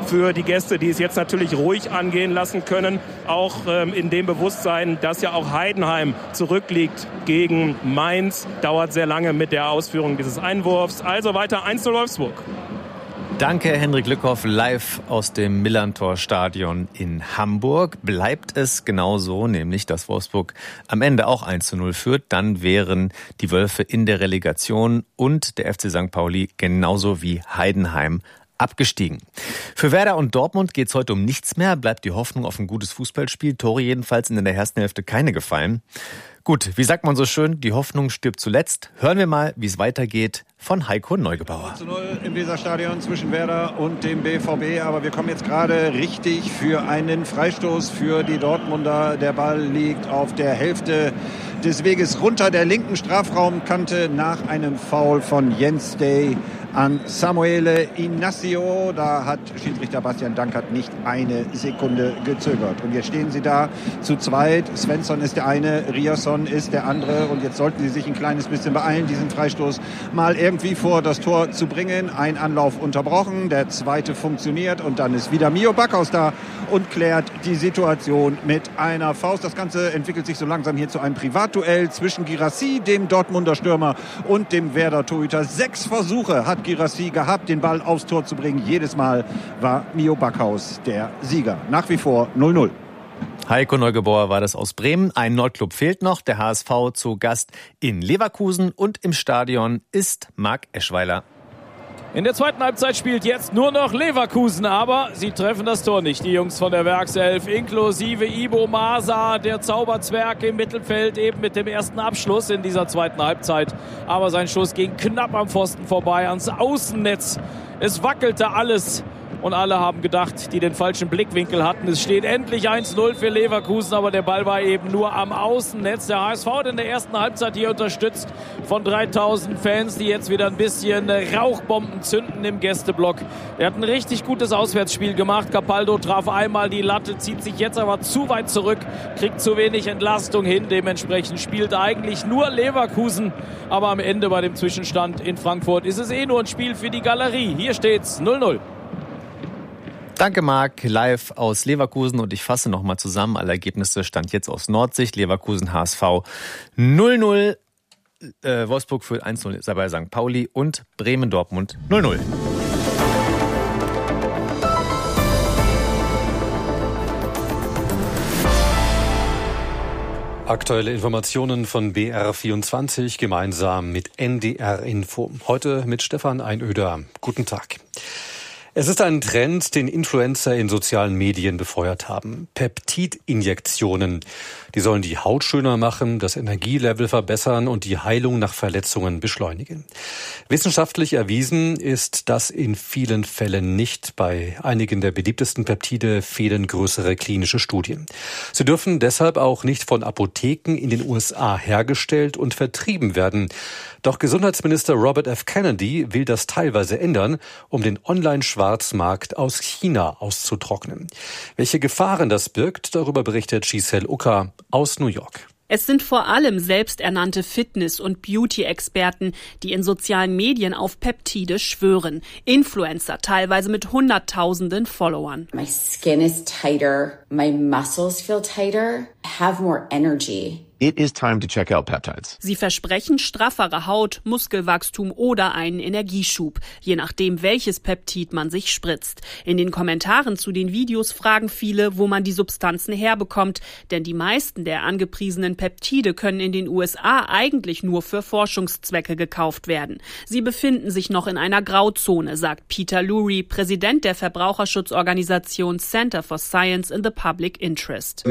für die Gäste, die es jetzt natürlich ruhig angehen lassen können. Auch in dem Bewusstsein, dass ja auch Heidenheim zurückliegt gegen Mainz. Dauert sehr lange mit der Ausführung dieses Einwurfs. Also weiter 1:0 Wolfsburg. Danke, Henrik Lückhoff, live aus dem Millerntor-Stadion in Hamburg. Bleibt es genauso, nämlich dass Wolfsburg am Ende auch 1:0 führt, dann wären die Wölfe in der Relegation und der FC St. Pauli genauso wie Heidenheim abgestiegen. Für Werder und Dortmund geht's heute um nichts mehr, bleibt die Hoffnung auf ein gutes Fußballspiel. Tore jedenfalls in der ersten Hälfte keine gefallen. Gut, wie sagt man so schön, die Hoffnung stirbt zuletzt. Hören wir mal, wie es weitergeht von Heiko Neugebauer. 0:0 im Weserstadion zwischen Werder und dem BVB. Aber wir kommen jetzt gerade richtig für einen Freistoß für die Dortmunder. Der Ball liegt auf der Hälfte des Weges runter der linken Strafraumkante nach einem Foul von Jens Day an Samuele Inacio. Da hat Schiedsrichter Bastian Dankert nicht eine Sekunde gezögert. Und jetzt stehen sie da zu zweit. Svensson ist der eine, Riasson ist der andere. Und jetzt sollten sie sich ein kleines bisschen beeilen, diesen Freistoß mal irgendwie vor das Tor zu bringen. Ein Anlauf unterbrochen, der zweite funktioniert. Und dann ist wieder Mio Backhaus da und klärt die Situation mit einer Faust. Das Ganze entwickelt sich so langsam hier zu einem Privatduell zwischen Guirassy, dem Dortmunder Stürmer, und dem Werder Torhüter. 6 Versuche hat Guirassy gehabt, den Ball aufs Tor zu bringen. Jedes Mal war Mio Backhaus der Sieger. Nach wie vor 0:0. Heiko Neugebauer war das aus Bremen. Ein Nordclub fehlt noch, der HSV zu Gast in Leverkusen, und im Stadion ist Marc Eschweiler. In der zweiten Halbzeit spielt jetzt nur noch Leverkusen, aber sie treffen das Tor nicht. Die Jungs von der Werkself, inklusive Ibo Masa, der Zauberzwerg im Mittelfeld, eben mit dem ersten Abschluss in dieser zweiten Halbzeit. Aber sein Schuss ging knapp am Pfosten vorbei, ans Außennetz. Es wackelte alles. Und alle haben gedacht, die den falschen Blickwinkel hatten. Es steht endlich 1:0 für Leverkusen, aber der Ball war eben nur am Außennetz. Der HSV hat in der ersten Halbzeit hier unterstützt von 3000 Fans, die jetzt wieder ein bisschen Rauchbomben zünden im Gästeblock. Er hat ein richtig gutes Auswärtsspiel gemacht. Capaldo traf einmal die Latte, zieht sich jetzt aber zu weit zurück, kriegt zu wenig Entlastung hin. Dementsprechend spielt eigentlich nur Leverkusen. Aber am Ende bei dem Zwischenstand in Frankfurt ist es nur ein Spiel für die Galerie. Hier steht's 0:0. Danke, Marc, live aus Leverkusen, und ich fasse nochmal zusammen. Alle Ergebnisse stand jetzt aus Nordsicht. Leverkusen HSV 0:0, Wolfsburg führt 1:0 bei St. Pauli und Bremen Dortmund 0:0. Aktuelle Informationen von BR24 gemeinsam mit NDR Info. Heute mit Stefan Einöder. Guten Tag. Es ist ein Trend, den Influencer in sozialen Medien befeuert haben. Peptidinjektionen. Die sollen die Haut schöner machen, das Energielevel verbessern und die Heilung nach Verletzungen beschleunigen. Wissenschaftlich erwiesen ist das in vielen Fällen nicht. Bei einigen der beliebtesten Peptide fehlen größere klinische Studien. Sie dürfen deshalb auch nicht von Apotheken in den USA hergestellt und vertrieben werden. Doch Gesundheitsminister Robert F. Kennedy will das teilweise ändern, um den Online-Schwarzmarkt aus China auszutrocknen. Welche Gefahren das birgt, darüber berichtet Giselle Ucker aus New York. Es sind vor allem selbsternannte Fitness- und Beauty-Experten, die in sozialen Medien auf Peptide schwören. Influencer, teilweise mit Hunderttausenden Followern. My skin is tighter, my muscles feel tighter, I have more energy. It is time to check out peptides. Sie versprechen straffere Haut, Muskelwachstum oder einen Energieschub, je nachdem, welches Peptid man sich spritzt. In den Kommentaren zu den Videos fragen viele, wo man die Substanzen herbekommt, denn die meisten der angepriesenen Peptide können in den USA eigentlich nur für Forschungszwecke gekauft werden. Sie befinden sich noch in einer Grauzone, sagt Peter Lurie, Präsident der Verbraucherschutzorganisation Center for Science in the Public Interest.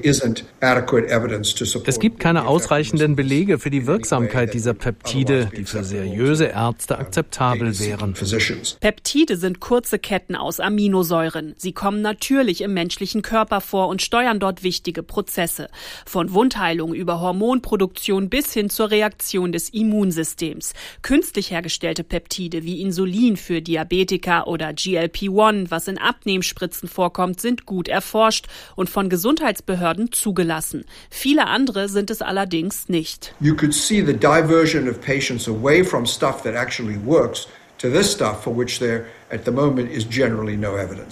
Es gibt keine ausreichenden Belege für die Wirksamkeit dieser Peptide, die für seriöse Ärzte akzeptabel wären. Peptide sind kurze Ketten aus Aminosäuren. Sie kommen natürlich im menschlichen Körper vor und steuern dort wichtige Prozesse. Von Wundheilung über Hormonproduktion bis hin zur Reaktion des Immunsystems. Künstlich hergestellte Peptide wie Insulin für Diabetiker oder GLP-1, was in Abnehmspritzen vorkommt, sind gut erforscht und von Gesundheitsbehörden zugelassen. Viele andere sind es allerdings nicht. You could see the diversion of patients away from stuff that actually works to this stuff for which there at the moment is generally no evidence.